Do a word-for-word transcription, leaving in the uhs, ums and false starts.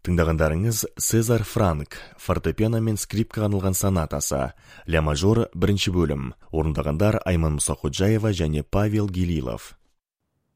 Тыңдағандарыңыз Сезар Франк, фортепиано мен скрипкаға арналған сонатасы, ля мажор бірінші бөлім. Орындағандар Айман Мұсақожаева және Павел Гилилов.